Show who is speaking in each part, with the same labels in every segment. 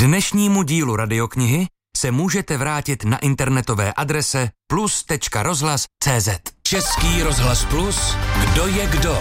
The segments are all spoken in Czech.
Speaker 1: dnešnímu dílu Radioknihy se můžete vrátit na internetové adrese plus.rozhlas.cz. Český rozhlas Plus, kdo je kdo?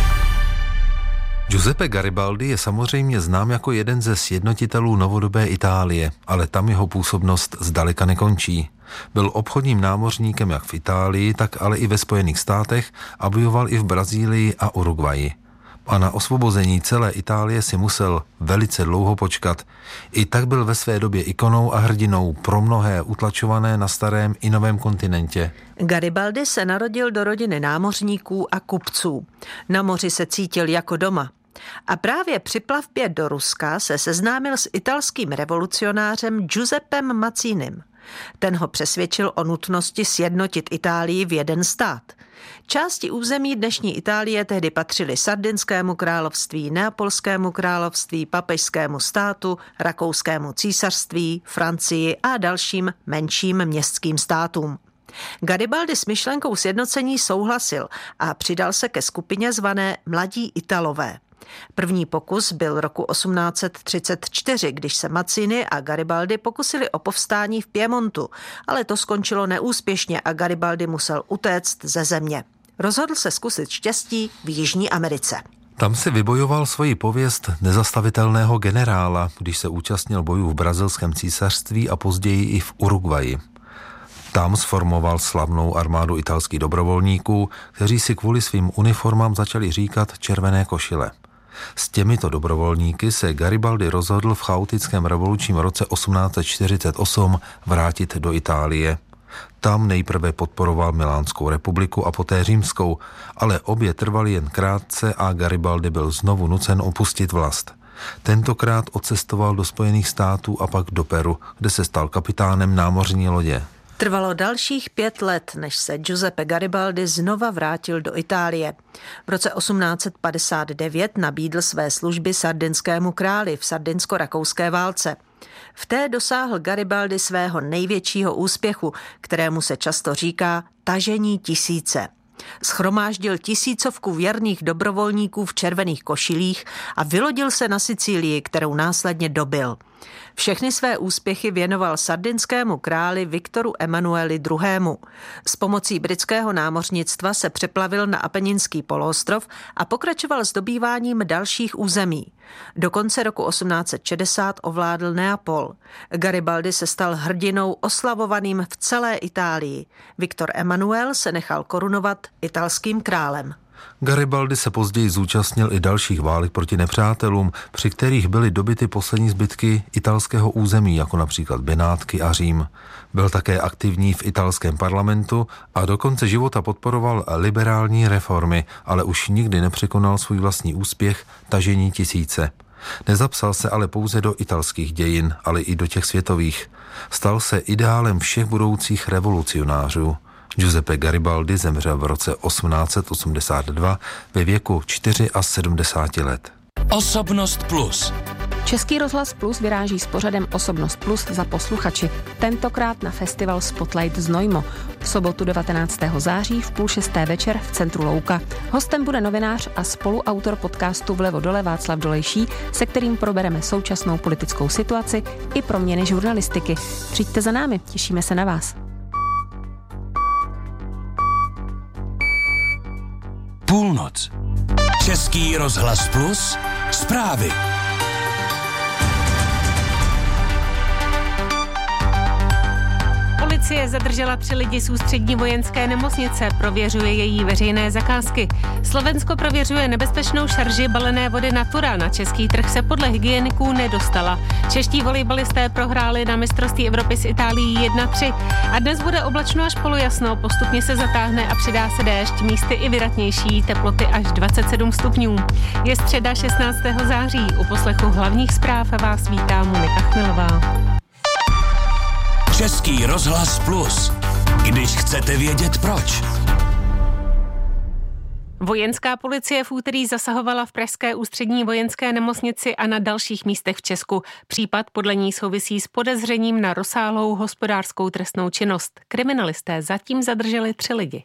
Speaker 2: Giuseppe Garibaldi je samozřejmě znám jako jeden ze sjednotitelů novodobé Itálie, ale tam jeho působnost zdaleka nekončí. Byl obchodním námořníkem jak v Itálii, tak ale i ve Spojených státech a bojoval i v Brazílii a Uruguayi. A na osvobození celé Itálie si musel velice dlouho počkat. I tak byl ve své době ikonou a hrdinou pro mnohé utlačované na starém i novém kontinentě.
Speaker 3: Garibaldi se narodil do rodiny námořníků a kupců. Na moři se cítil jako doma. A právě při plavbě do Ruska se seznámil s italským revolucionářem Giuseppem Mazzinim. Ten ho přesvědčil o nutnosti sjednotit Itálii v jeden stát. Části území dnešní Itálie tehdy patřily Sardinskému království, Neapolskému království, Papežskému státu, Rakouskému císařství, Francii a dalším menším městským státům. Garibaldi s myšlenkou sjednocení souhlasil a přidal se ke skupině zvané Mladí Italové. První pokus byl roku 1834, když se Mazzini a Garibaldi pokusili o povstání v Piemontu, ale to skončilo neúspěšně a Garibaldi musel utéct ze země. Rozhodl se zkusit štěstí v Jižní Americe.
Speaker 2: Tam si vybojoval svoji pověst nezastavitelného generála, když se účastnil bojů v brazilském císařství a později i v Uruguayi. Tam sformoval slavnou armádu italských dobrovolníků, kteří si kvůli svým uniformám začali říkat červené košile. S těmito dobrovolníky se Garibaldi rozhodl v chaotickém revolučním roce 1848 vrátit do Itálie. Tam nejprve podporoval Milánskou republiku a poté Římskou, ale obě trvaly jen krátce a Garibaldi byl znovu nucen opustit vlast. Tentokrát odcestoval do Spojených států a pak do Peru, kde se stal kapitánem námořní lodě.
Speaker 3: Trvalo dalších 5 let, než se Giuseppe Garibaldi znova vrátil do Itálie. V roce 1859 nabídl své služby sardinskému králi v sardinsko-rakouské válce. V té dosáhl Garibaldi svého největšího úspěchu, kterému se často říká tažení tisíce. Schromáždil tisícovku věrných dobrovolníků v červených košilích a vylodil se na Sicílii, kterou následně dobyl. Všechny své úspěchy věnoval sardinskému králi Viktoru Emanueli II. S pomocí britského námořnictva se přeplavil na Apeninský poloostrov a pokračoval s dobýváním dalších území. Do konce roku 1860 ovládl Neapol. Garibaldi se stal hrdinou oslavovaným v celé Itálii. Viktor Emanuel se nechal korunovat italským králem.
Speaker 2: Garibaldi se později zúčastnil i dalších válek proti nepřátelům, při kterých byly dobyty poslední zbytky italského území, jako například Benátky a Řím. Byl také aktivní v italském parlamentu a do konce života podporoval liberální reformy, ale už nikdy nepřekonal svůj vlastní úspěch tažení tisíce. Nezapsal se ale pouze do italských dějin, ale i do těch světových. Stal se ideálem všech budoucích revolucionářů. Giuseppe Garibaldi zemřel v roce 1882 ve věku 74 let.
Speaker 1: Osobnost plus.
Speaker 4: Český rozhlas Plus vyráží s pořadem Osobnost Plus za posluchači. Tentokrát na festival Spotlight Znojmo. V sobotu 19. září v 5:30 večer v centru Louka. Hostem bude novinář a spoluautor podcastu Vlevo dole Václav Dolejší, se kterým probereme současnou politickou situaci i proměny žurnalistiky. Přijďte za námi, těšíme se na vás.
Speaker 1: Půlnoc. Český rozhlas Plus. Zprávy.
Speaker 5: Policie zadržela 3 lidi z ústřední vojenské nemocnice, prověřuje její veřejné zakázky. Slovensko prověřuje nebezpečnou šarži balené vody Natura. Na český trh se podle hygieniků nedostala. Čeští volejbalisté prohráli na mistrovství Evropy s Itálií 1-3. A dnes bude oblačno až polojasno, postupně se zatáhne a přidá se déšť, místy i vydatnější, teploty až 27 stupňů. Je středa 16. září, u poslechu hlavních zpráv vás vítá Monika Chmilová.
Speaker 1: Český rozhlas Plus. Když chcete vědět proč.
Speaker 5: Vojenská policie v úterý zasahovala v pražské ústřední vojenské nemocnici a na dalších místech v Česku. Případ podle ní souvisí s podezřením na rozsáhlou hospodářskou trestnou činnost. Kriminalisté zatím zadrželi 3 lidi.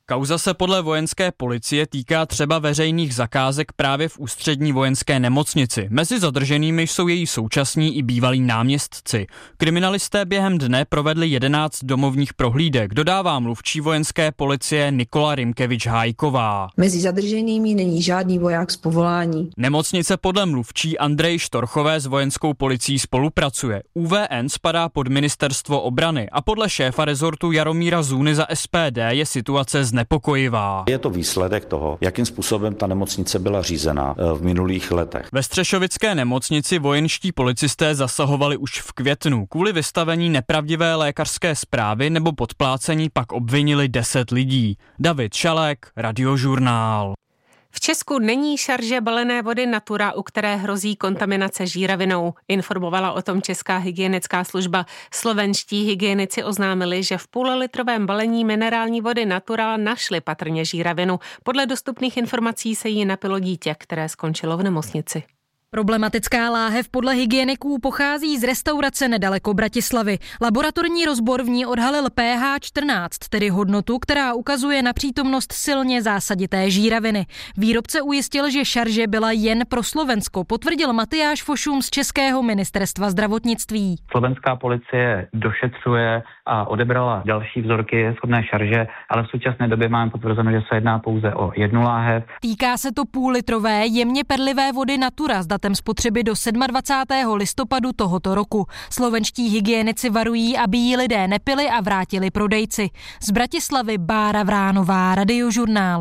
Speaker 6: Kauza se podle vojenské policie týká třeba veřejných zakázek právě v Ústřední vojenské nemocnici. Mezi zadrženými jsou její současní i bývalí náměstci. Kriminalisté během dne provedli 11 domovních prohlídek, dodává mluvčí vojenské policie Nikola Rimkevič-Hájková.
Speaker 7: Mezi zadrženými není žádný voják z povolání.
Speaker 6: Nemocnice podle mluvčí Andreji Štorchové s vojenskou policií spolupracuje. UVN spadá pod ministerstvo obrany a podle šéfa rezortu Jaromíra Zůny za SPD je situace znepokojivá.
Speaker 8: Je to výsledek toho, jakým způsobem ta nemocnice byla řízena v minulých letech.
Speaker 6: Ve Střešovické nemocnici vojenští policisté zasahovali už v květnu. Kvůli vystavení nepravdivé lékařské zprávy nebo podplácení pak obvinili 10 lidí. David Šalek, Radiožurnál.
Speaker 5: V Česku není šarže balené vody Natura, u které hrozí kontaminace žíravinou. Informovala o tom Česká hygienická služba. Slovenští hygienici oznámili, že v půllitrovém balení minerální vody Natura našli patrně žíravinu. Podle dostupných informací se jí napilo dítě, které skončilo v nemocnici.
Speaker 9: Problematická láhev podle hygieniků pochází z restaurace nedaleko Bratislavy. Laboratorní rozbor v ní odhalil pH 14, tedy hodnotu, která ukazuje na přítomnost silně zásadité žíraviny. Výrobce ujistil, že šarže byla jen pro Slovensko, potvrdil Matyáš Fošum z Českého ministerstva zdravotnictví.
Speaker 10: Slovenská policie došetřuje a odebrala další vzorky shodné šarže, ale v současné době máme potvrzeno, že se jedná pouze o jednu láhev.
Speaker 9: Týká se to půllitrové, jemně perlivé vody Natura s datem spotřeby do 27. listopadu tohoto roku. Slovenští hygienici varují, aby ji lidé nepili a vrátili prodejci. Z Bratislavy Bára Vránová, Radiožurnál.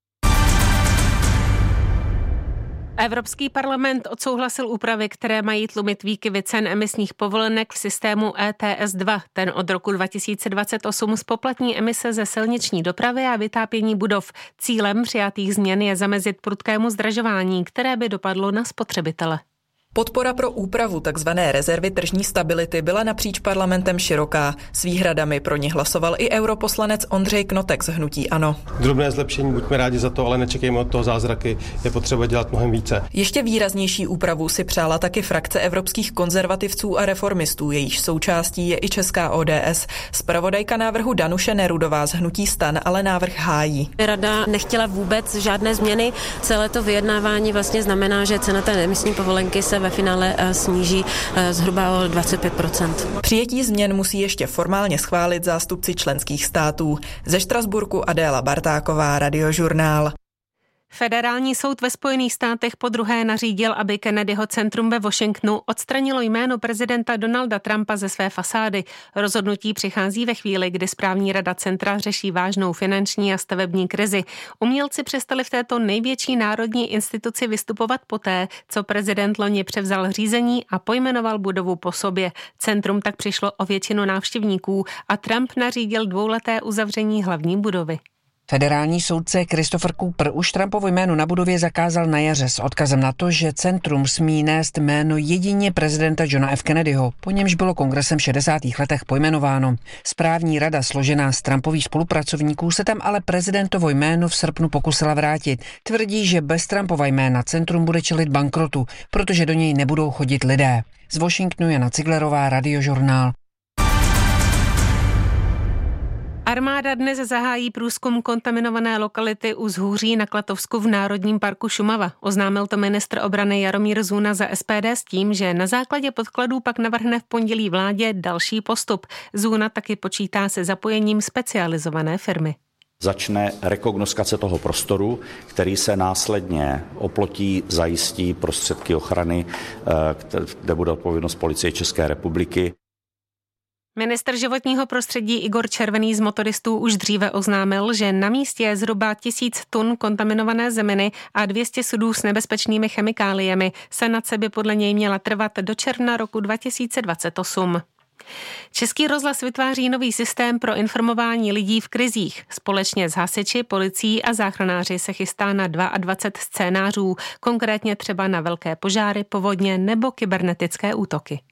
Speaker 5: Evropský parlament odsouhlasil úpravy, které mají tlumit výkyvy cen emisních povolenek v systému ETS2. Ten od roku 2028 zpoplatní emise ze silniční dopravy a vytápění budov. Cílem přijatých změn je zamezit prudkému zdražování, které by dopadlo na spotřebitele.
Speaker 11: Podpora pro úpravu tzv. Rezervy tržní stability byla napříč parlamentem široká. S výhradami pro ně hlasoval i europoslanec Ondřej Knotek z hnutí ANO.
Speaker 12: Drobné zlepšení, buďme rádi za to, ale nečekejme od toho zázraky, je potřeba dělat mnohem více.
Speaker 11: Ještě výraznější úpravu si přála taky frakce evropských konzervativců a reformistů, jejíž součástí je i česká ODS. Zpravodajka návrhu Danuše Nerudová z hnutí STAN ale návrh hájí.
Speaker 13: Rada nechtěla vůbec žádné změny. Celé to vyjednávání vlastně znamená, že cena té emisní povolenky se ve finále sníží zhruba o 25%.
Speaker 11: Přijetí změn musí ještě formálně schválit zástupci členských států. Ze Štrasburku Adéla Bartáková, Radiožurnál.
Speaker 5: Federální soud ve Spojených státech podruhé nařídil, aby Kennedyho centrum ve Washingtonu odstranilo jméno prezidenta Donalda Trumpa ze své fasády. Rozhodnutí přichází ve chvíli, kdy správní rada centra řeší vážnou finanční a stavební krizi. Umělci přestali v této největší národní instituci vystupovat poté, co prezident loni převzal řízení a pojmenoval budovu po sobě. Centrum tak přišlo o většinu návštěvníků a Trump nařídil 2leté uzavření hlavní budovy.
Speaker 14: Federální soudce Christopher Cooper už Trumpovo jméno na budově zakázal na jaře s odkazem na to, že centrum smí nést jméno jedině prezidenta Johna F. Kennedyho, po němž bylo kongresem v 60. letech pojmenováno. Správní rada složená z Trumpových spolupracovníků se tam ale prezidentovo jméno v srpnu pokusila vrátit. Tvrdí, že bez Trumpova jména centrum bude čelit bankrotu, protože do něj nebudou chodit lidé. Z Washingtonu Jana Ciglerová, Radiožurnál.
Speaker 5: Armáda dnes zahájí průzkum kontaminované lokality u Zhůří na Klatovsku v Národním parku Šumava. Oznámil to ministr obrany Jaromír Zůna za SPD s tím, že na základě podkladů pak navrhne v pondělí vládě další postup. Zůna taky počítá se zapojením specializované firmy.
Speaker 8: Začne rekognoskace toho prostoru, který se následně oplotí, zajistí prostředky ochrany, kde bude odpovědnost Policie České republiky.
Speaker 5: Ministr životního prostředí Igor Červený z motoristů už dříve oznámil, že na místě je zhruba 1000 tun kontaminované zeminy a 200 sudů s nebezpečnými chemikáliemi. Sanace by podle něj měla trvat do června roku 2028. Český rozhlas vytváří nový systém pro informování lidí v krizích. Společně s hasiči, policií a záchranáři se chystá na 22 scénářů, konkrétně třeba na velké požáry, povodně nebo kybernetické útoky.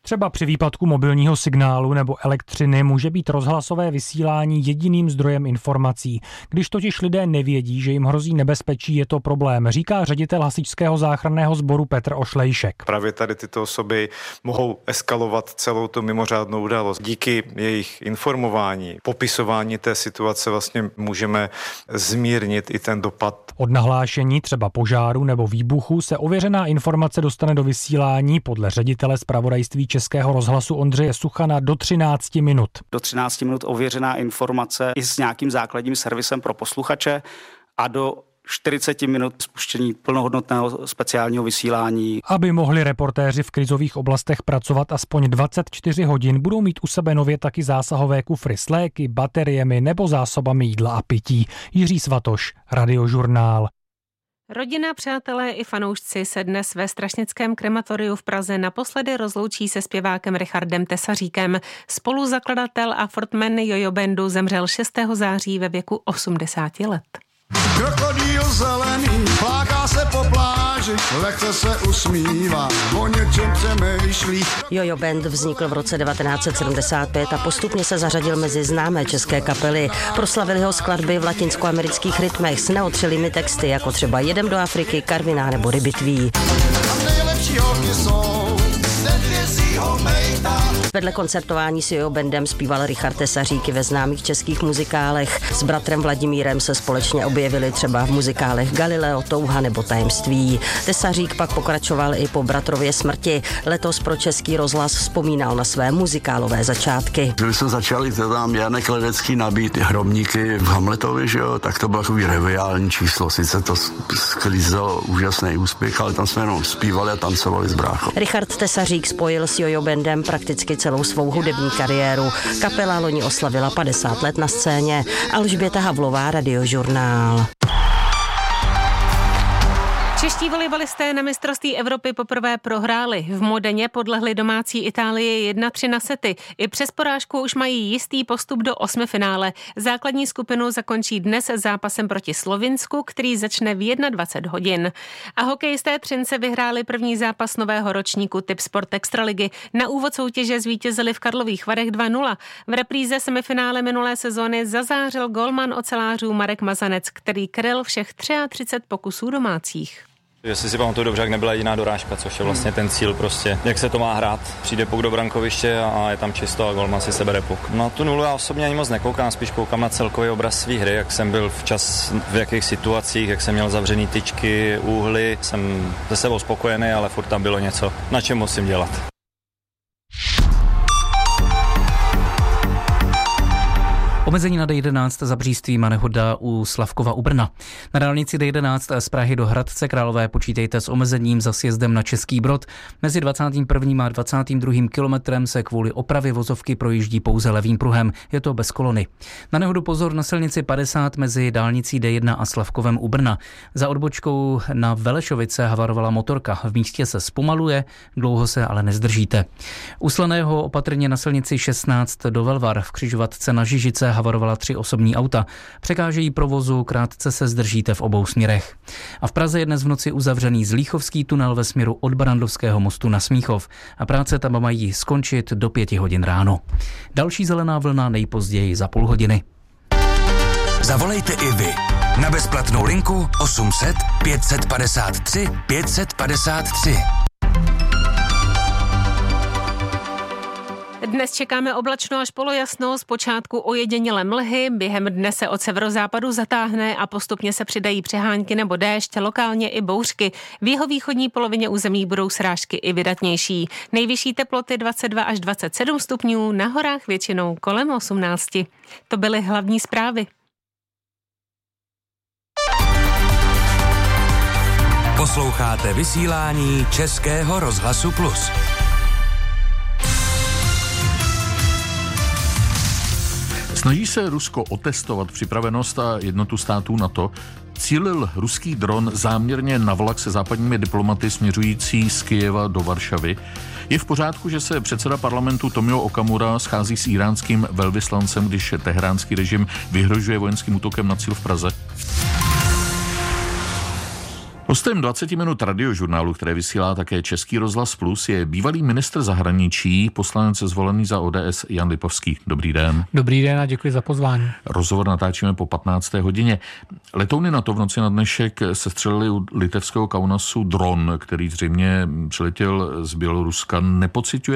Speaker 15: Třeba při výpadku mobilního signálu nebo elektřiny může být rozhlasové vysílání jediným zdrojem informací. Když totiž lidé nevědí, že jim hrozí nebezpečí, je to problém, říká ředitel Hasičského záchranného sboru Petr Ošlejšek.
Speaker 16: Právě tady tyto osoby mohou eskalovat celou tu mimořádnou událost. Díky jejich informování, popisování té situace vlastně můžeme zmírnit i ten dopad.
Speaker 15: Od nahlášení třeba požáru nebo výbuchu se ověřená informace dostane do vysílání podle ředitele zpravodajství Českého rozhlasu Ondřeje Suchana do 13 minut.
Speaker 17: Do 13 minut ověřená informace i s nějakým základním servisem pro posluchače a do 40 minut spuštění plnohodnotného speciálního vysílání.
Speaker 15: Aby mohli reportéři v krizových oblastech pracovat aspoň 24 hodin, budou mít u sebe nově taky zásahové kufry s léky, bateriemi nebo zásobami jídla a pití. Jiří Svatoš, Radiožurnál.
Speaker 5: Rodina, přátelé i fanoušci se dnes ve Strašnickém krematoriu v Praze naposledy rozloučí se zpěvákem Richardem Tesaříkem. Spoluzakladatel a frontman Jojo Bandu zemřel 6. září ve věku 80 let.
Speaker 18: Krokodýl zelený pláká se po pláži, lehce se usmívá, o něčem přemýšlí.
Speaker 19: Jojo Band vznikl v roce 1975 a postupně se zařadil mezi známé české kapely. Proslavili ho skladby v latinskoamerických rytmech s neotřelými texty, jako třeba Jedem do Afriky, Karviná nebo Rybitví. Vedle koncertování s Jojo Bandem zpíval Richard Tesařík ve známých českých muzikálech. S bratrem Vladimírem se společně objevili třeba v muzikálech Galileo, Touha nebo Tajemství. Tesařík pak pokračoval i po bratrově smrti. Letos pro Český rozhlas vzpomínal na své muzikálové začátky.
Speaker 20: Když jsme začali tam Janek Ledecký nabít hrobníky v Hamletovi, že jo, tak to bylo takový reviální číslo. Sice to sklízelo úžasný úspěch, ale tam jsme jenom zpívali a tancovali s bráchou.
Speaker 19: Richard Tesařík spojil s Jojo Bandem prakticky celou svou hudební kariéru. Kapela loni oslavila 50 let na scéně. Alžběta Havlová, Radiožurnál.
Speaker 5: Čeští volejbalisté na mistrovství Evropy poprvé prohráli. V Modeně podlehli domácí Itálii 1-3 na sety. I přes porážku už mají jistý postup do 8. finále. Základní skupinu zakončí dnes zápasem proti Slovinsku, který začne v 21 hodin. A hokejisté Třince vyhráli první zápas nového ročníku Tip Sport Extraligy. Na úvod soutěže zvítězili v Karlových Varech 2-0. V repríze semifinále minulé sezóny zazářil golman ocelářů Marek Mazanec, který kryl všech 33 pokusů domácích.
Speaker 21: Jestli si pamatuju dobře, jak nebyla jediná dorážka, což je vlastně ten cíl prostě, jak se to má hrát. Přijde puk do brankoviště a je tam čisto a golman si sebere puk. Na tu nulu já osobně ani moc nekoukám, spíš koukám na celkový obraz své hry, jak jsem byl včas, v jakých situacích, jak jsem měl zavřený tyčky, úhly. Jsem se sebou spokojený, ale furt tam bylo něco, na čem musím dělat.
Speaker 22: Omezení na D11 za Břístvím a nehoda u Slavkova u Brna. Na dálnici D11 z Prahy do Hradce Králové počítejte s omezením za sjezdem na Český Brod. Mezi 21. a 22. kilometrem se kvůli opravě vozovky projíždí pouze levým pruhem. Je to bez kolony. Na nehodu pozor na silnici 50 mezi dálnicí D1 a Slavkovem u Brna. Za odbočkou na Velešovice havarovala motorka. V místě se zpomaluje, dlouho se ale nezdržíte. U Slaného opatrně na silnici 16 do Velvar v křižovatce na Žižice havarovala 3 osobní auta. Překážejí provozu, krátce se zdržíte v obou směrech. A v Praze je dnes v noci uzavřený Zlíchovský tunel ve směru od Barandovského mostu na Smíchov a práce tam mají skončit do 5 hodin ráno. Další zelená vlna nejpozději za půl hodiny.
Speaker 1: Zavolejte i vy na bezplatnou linku 800 553 553.
Speaker 5: Dnes čekáme oblačno až polojasno, zpočátku ojedinělé mlhy, během dne se od severozápadu zatáhne a postupně se přidají přehánky nebo déšť, lokálně i bouřky. V jihovýchodní polovině území budou srážky i vydatnější. Nejvyšší teploty 22 až 27 stupňů, na horách většinou kolem 18. To byly hlavní zprávy.
Speaker 1: Posloucháte vysílání Českého rozhlasu Plus.
Speaker 23: Snaží se Rusko otestovat připravenost a jednotu států NATO. Cílil ruský dron záměrně na vlak se západními diplomaty směřující z Kyjeva do Varšavy. Je v pořádku, že se předseda parlamentu Tomio Okamura schází s iránským velvyslancem, když teheránský režim vyhrožuje vojenským útokem na cíl v Praze? Hostem 20 minut radiožurnálu, které vysílá také Český rozhlas Plus, je bývalý ministr zahraničí, poslanec zvolený za ODS Jan Lipovský. Dobrý den.
Speaker 2: Dobrý den a děkuji za pozvání.
Speaker 23: Rozhovor natáčíme po 15. hodině. Letouny NATO v noci na dnešek sestřelili u litevského Kaunasu dron, který zřejmě přiletěl z Běloruska. Nepociťuje